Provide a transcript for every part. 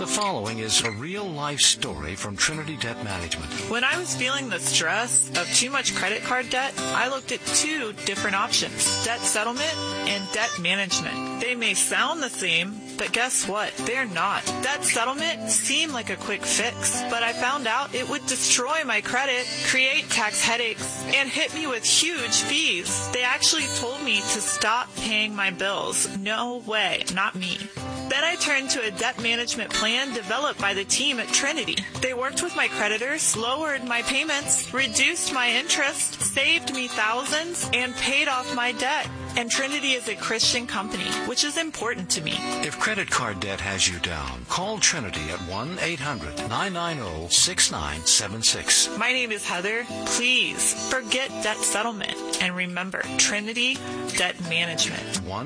The following is a real-life story from Trinity Debt Management. When I was feeling the stress of too much credit card debt, I looked at two different options, debt settlement and debt management. They may sound the same, but guess what? They're not. Debt settlement seemed like a quick fix, but I found out it would destroy my credit, create tax headaches, and hit me with huge fees. They actually told me to stop paying my bills. No way, not me. Then I turned to a debt management plan developed by the team at Trinity. They worked with my creditors, lowered my payments, reduced my interest, saved me thousands, and paid off my debt. And Trinity is a Christian company, which is important to me. If credit card debt has you down, call Trinity at 1-800-990-6976. My name is Heather. Please forget debt settlement. And remember, Trinity Debt Management.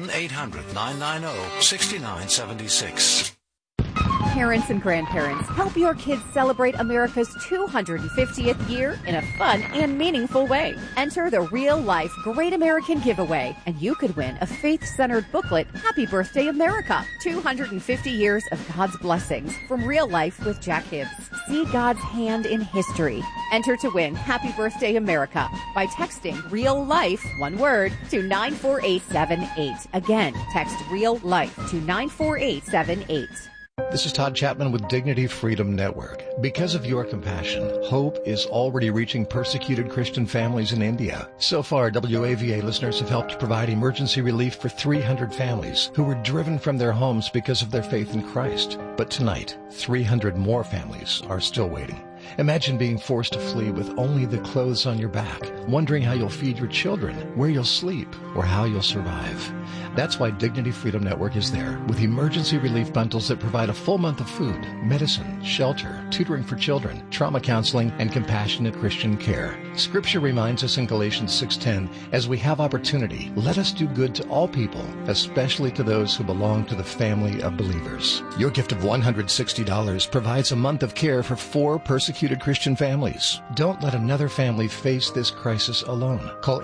1-800-990-6976. Parents and grandparents, help your kids celebrate America's 250th year in a fun and meaningful way. Enter the Real Life Great American Giveaway, and you could win a faith-centered booklet, Happy Birthday America, 250 years of God's blessings from Real Life with Jack Hibbs. See God's hand in history. Enter to win Happy Birthday America by texting Real Life, one word, to 94878. Again, text Real Life to 94878. This is Todd Chapman with Dignity Freedom Network. Because of your compassion, hope is already reaching persecuted Christian families in India. So far, WAVA listeners have helped provide emergency relief for 300 families who were driven from their homes because of their faith in Christ. But tonight, 300 more families are still waiting. Imagine being forced to flee with only the clothes on your back, wondering how you'll feed your children, where you'll sleep, or how you'll survive. That's why Dignity Freedom Network is there, with emergency relief bundles that provide a full month of food, medicine, shelter, tutoring for children, trauma counseling, and compassionate Christian care. Scripture reminds us in Galatians 6:10, as we have opportunity, let us do good to all people, especially to those who belong to the family of believers. Your gift of $160 provides a month of care for 4 persecuted Christian families. Don't let another family face this crisis alone. Call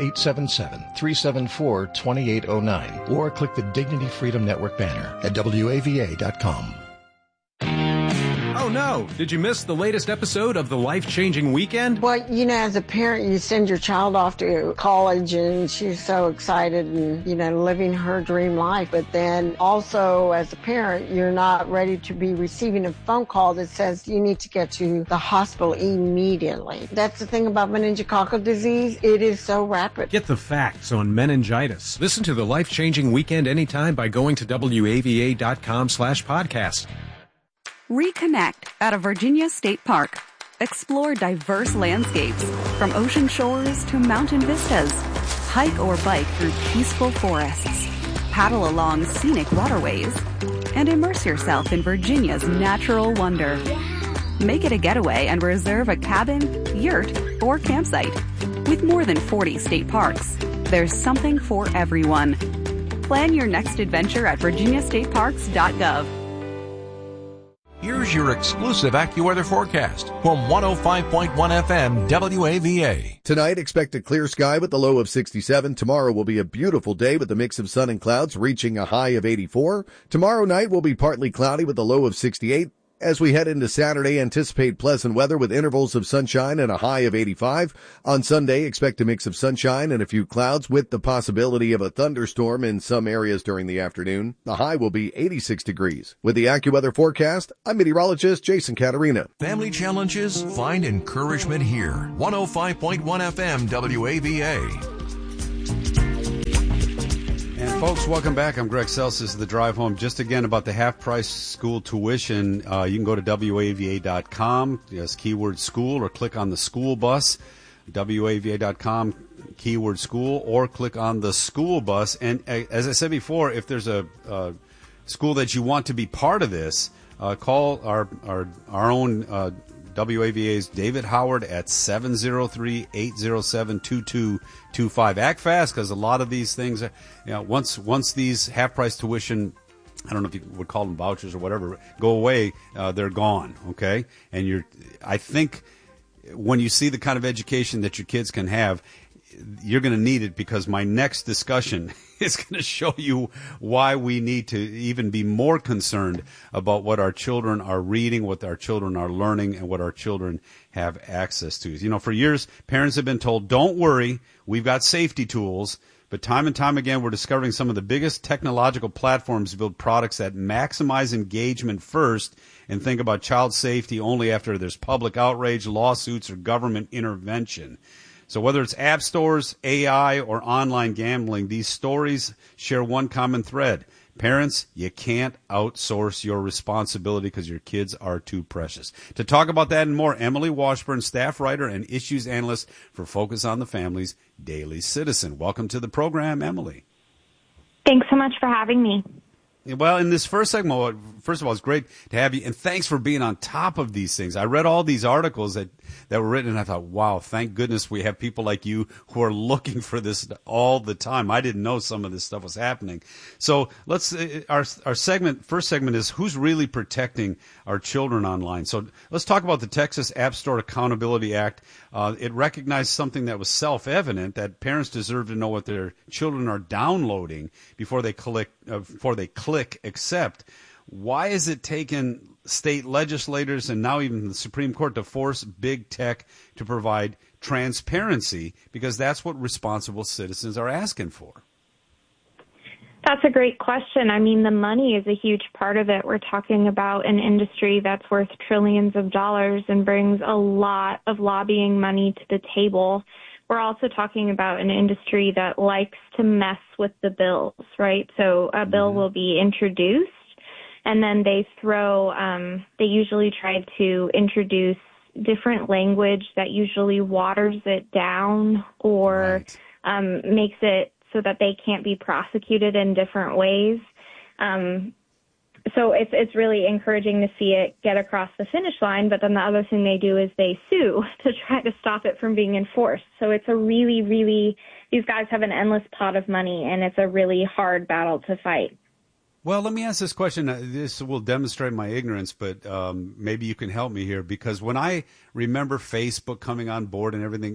877-374-2809 or click the Dignity Freedom Network banner at WAVA.com. Oh no, did you miss the latest episode of The Life-Changing Weekend? Well, you know, as a parent, you send your child off to college and she's so excited and, living her dream life. But then also as a parent, you're not ready to be receiving a phone call that says you need to get to the hospital immediately. That's the thing about meningococcal disease. It is so rapid. Get the facts on meningitis. Listen to The Life-Changing Weekend anytime by going to WAVA.com/podcast. Reconnect at a Virginia State Park. Explore diverse landscapes, from ocean shores to mountain vistas. Hike or bike through peaceful forests. Paddle along scenic waterways. And immerse yourself in Virginia's natural wonder. Make it a getaway and reserve a cabin, yurt, or campsite. With more than 40 state parks, there's something for everyone. Plan your next adventure at virginiastateparks.gov. Here's your exclusive AccuWeather forecast from 105.1 FM WAVA. Tonight, expect a clear sky with a low of 67. Tomorrow will be a beautiful day with a mix of sun and clouds reaching a high of 84. Tomorrow night will be partly cloudy with a low of 68. As we head into Saturday, anticipate pleasant weather with intervals of sunshine and a high of 85. On Sunday, expect a mix of sunshine and a few clouds with the possibility of a thunderstorm in some areas during the afternoon. The high will be 86 degrees. With the AccuWeather forecast, I'm meteorologist Jason Caterina. Family challenges? Find encouragement here. 105.1 FM WAVA. And folks, welcome back. I'm Greg Sells. This is The Drive Home. Just again about the half-price school tuition, you can go to WAVA.com, yes, keyword school, or click on the school bus, WAVA.com, keyword school, or click on the school bus. And as I said before, if there's a school that you want to be part of this, call our own WAVA's David Howard at 703-807-2225. Act fast, because a lot of these things, once these half-price tuition, I don't know if you would call them vouchers or whatever, go away, they're gone, okay? And I think when you see the kind of education that your kids can have, you're going to need it, because my next discussion is going to show you why we need to even be more concerned about what our children are reading, what our children are learning, and what our children have access to. You know, for years, parents have been told, don't worry, we've got safety tools. But time and time again, we're discovering some of the biggest technological platforms build products that maximize engagement first and think about child safety only after there's public outrage, lawsuits, or government intervention. So whether it's app stores, AI, or online gambling, these stories share one common thread. Parents, you can't outsource your responsibility because your kids are too precious. To talk about that and more, Emily Washburn, staff writer and issues analyst for Focus on the Family's Daily Citizen. Welcome to the program, Emily. Thanks so much for having me. Well, in this first segment, first of all, it's great to have you, and thanks for being on top of these things. I read all these articles that were written, and I thought, wow, thank goodness we have people like you who are looking for this all the time. I didn't know some of this stuff was happening. So let's our first segment is who's really protecting our children online. So let's talk about the Texas App Store Accountability Act. It recognized something that was self-evident, that parents deserve to know what their children are downloading before they click accept. Why is it taken state legislators and now even the Supreme Court to force big tech to provide transparency? Because that's what responsible citizens are asking for. That's a great question. I mean, the money is a huge part of it. We're talking about an industry that's worth trillions of dollars and brings a lot of lobbying money to the table. We're also talking about an industry that likes to mess with the bills, right? So a bill will be introduced, and then they usually try to introduce different language that usually waters it down or makes it so that they can't be prosecuted in different ways. So it's really encouraging to see it get across the finish line, but then the other thing they do is they sue to try to stop it from being enforced. So it's a really, really, these guys have an endless pot of money, and it's a really hard battle to fight. Well, let me ask this question. This will demonstrate my ignorance, but maybe you can help me here, because when I remember Facebook coming on board and everything,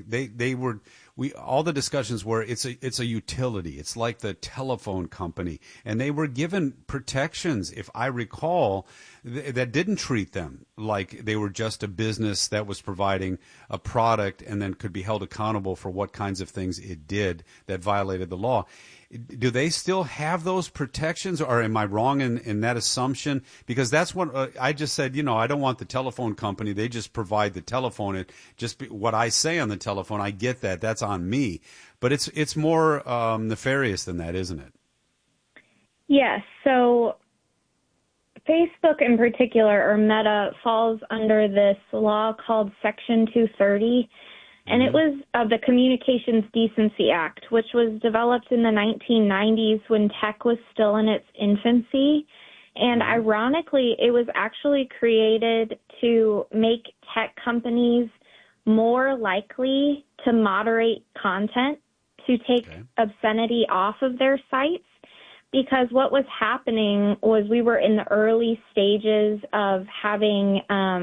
all the discussions were it's a utility. It's like the telephone company, and they were given protections, if I recall, that didn't treat them like they were just a business that was providing a product and then could be held accountable for what kinds of things it did that violated the law. Do they still have those protections, or am I wrong in that assumption? Because that's what I just said. I don't want the telephone company. They just provide the telephone. What I say on the telephone, I get that. That's on me. But it's more nefarious than that, isn't it? Yes. So Facebook in particular, or Meta, falls under this law called Section 230. And it was the Communications Decency Act, which was developed in the 1990s when tech was still in its infancy. And ironically, it was actually created to make tech companies more likely to moderate content, to take obscenity off of their sites. Because what was happening was we were in the early stages of having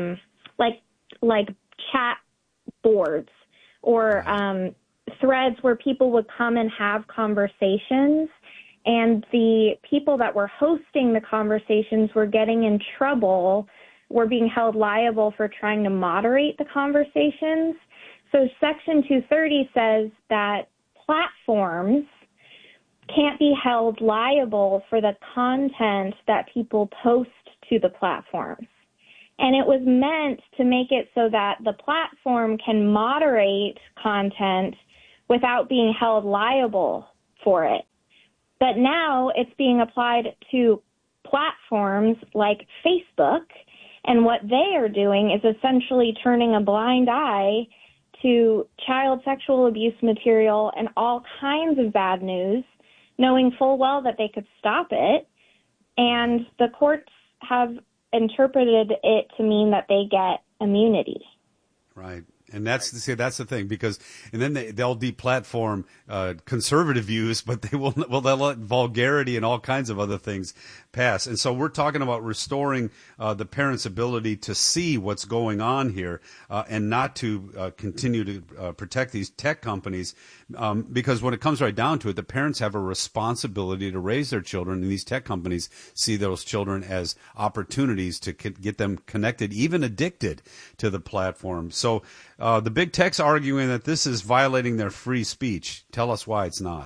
like chat boards, or threads where people would come and have conversations, and the people that were hosting the conversations were getting in trouble, were being held liable for trying to moderate the conversations. So Section 230 says that platforms can't be held liable for the content that people post to the platforms. And it was meant to make it so that the platform can moderate content without being held liable for it. But now it's being applied to platforms like Facebook, and what they are doing is essentially turning a blind eye to child sexual abuse material and all kinds of bad news, knowing full well that they could stop it. And the courts have interpreted it to mean that they get immunity. Right. And that's the thing, because then they'll deplatform conservative views, but they'll let vulgarity and all kinds of other things pass. And so we're talking about restoring the parents' ability to see what's going on here and not to continue to protect these tech companies, because when it comes right down to it, the parents have a responsibility to raise their children, and these tech companies see those children as opportunities to get them connected, even addicted to the platform. So the big tech's arguing that this is violating their free speech. Tell us why it's not.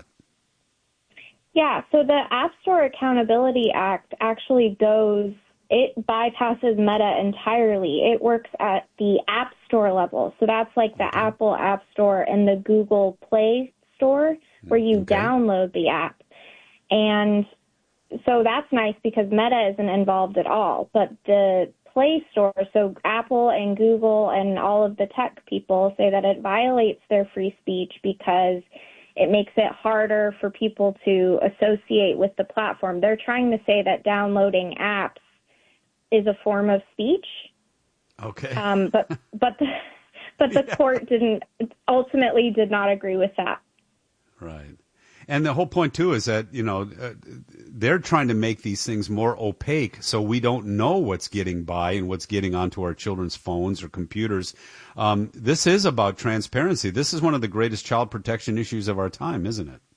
Yeah, so the App Store Accountability Act actually it bypasses Meta entirely. It works at the App Store level. So that's like the Apple App Store and the Google Play Store where you download the app. And so that's nice because Meta isn't involved at all. But the Play Store, so Apple and Google and all of the tech people say that it violates their free speech because it makes it harder for people to associate with the platform. They're trying to say that downloading apps is a form of speech. Okay. But the court ultimately did not agree with that. Right. And the whole point, too, is that, they're trying to make these things more opaque so we don't know what's getting by and what's getting onto our children's phones or computers. This is about transparency. This is one of the greatest child protection issues of our time, isn't it?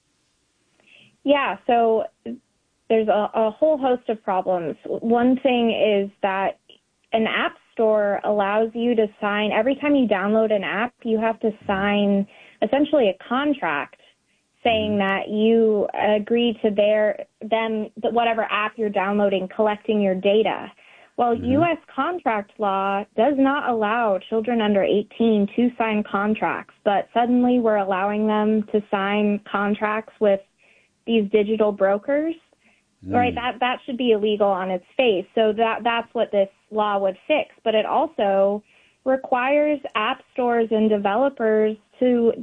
Yeah, so there's a whole host of problems. One thing is that an app store allows you to sign, every time you download an app, you have to sign essentially a contract saying that you agree to whatever app you're downloading, collecting your data. Well, U.S. contract law does not allow children under 18 to sign contracts, but suddenly we're allowing them to sign contracts with these digital brokers, right? That should be illegal on its face. So that's what this law would fix. But it also requires app stores and developers to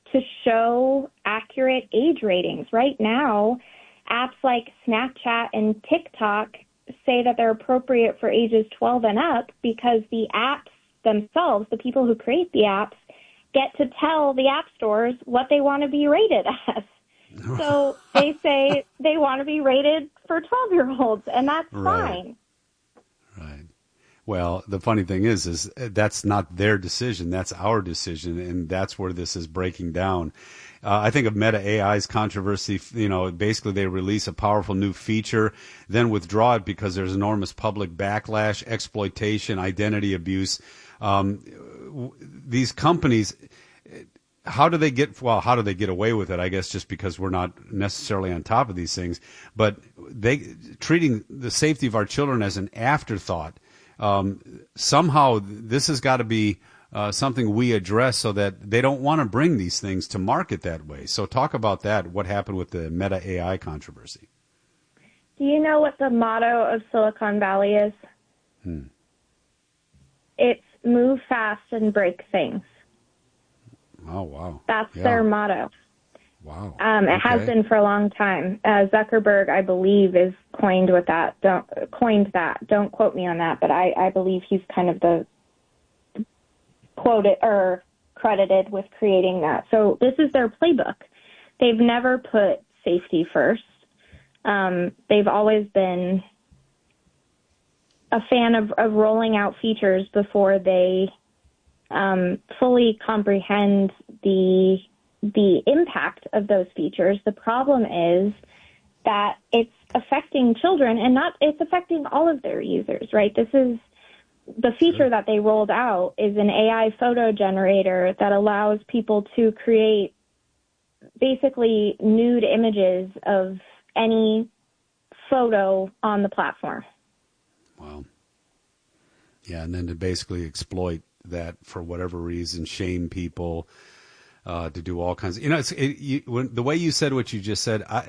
show accurate age ratings. Right now, apps like Snapchat and TikTok say that they're appropriate for ages 12 and up because the apps themselves, the people who create the apps, get to tell the app stores what they want to be rated as. So they say they want to be rated for 12-year-olds, and that's fine. Right. Well, the funny thing is that's not their decision. That's our decision, and that's where this is breaking down. I think of Meta AI's controversy. Basically they release a powerful new feature, then withdraw it because there's enormous public backlash, exploitation, identity abuse. These companies, how do they get away with it? I guess just because we're not necessarily on top of these things, but they treating the safety of our children as an afterthought. Somehow this has got to be something we address so that they don't want to bring these things to market that way. So talk about that, what happened with the Meta AI controversy. Do you know what the motto of Silicon Valley is? It's move fast and break things. Oh, wow. That's their motto. Wow. It has been for a long time. Zuckerberg, I believe, is coined that. Don't quote me on that, but I believe he's kind of the quoted or credited with creating that. So this is their playbook. They've never put safety first. They've always been a fan of rolling out features before they fully comprehend the impact of those features. The problem is that it's affecting children and it's affecting all of their users, right? This is the feature that they rolled out is an AI photo generator that allows people to create basically nude images of any photo on the platform. Wow. Yeah, and then to basically exploit that for whatever reason, shame people, to do all kinds of, the way you said what you just said,